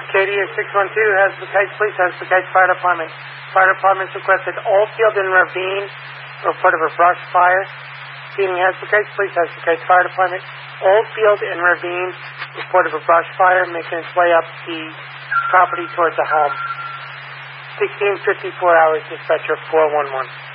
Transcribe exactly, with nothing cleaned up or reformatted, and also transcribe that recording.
K D A six one two has the Heights Police, has the Heights Fire Department. Fire Department's requested Oldfield and Ravine, report of a brush fire. Speeding has the Heights Police, has the Heights Fire Department. Oldfield and Ravine, report of a brush fire making its way up the property towards the home. sixteen fifty-four hours, dispatcher four one one.